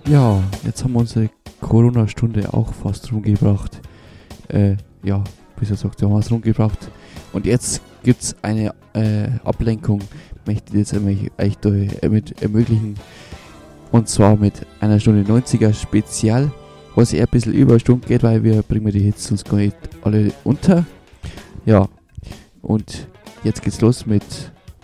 Ja, jetzt haben wir unsere Corona-Stunde auch fast rumgebracht. Wie gesagt, wir haben es rumgebracht. Und jetzt gibt es eine Ablenkung, möchte ich jetzt euch mit ermöglichen. Und zwar mit einer Stunde 90er Spezial, was eher ein bisschen über eine Stunde geht, weil wir bringen die Hits sonst gar nicht alle unter. Ja, und jetzt geht's los mit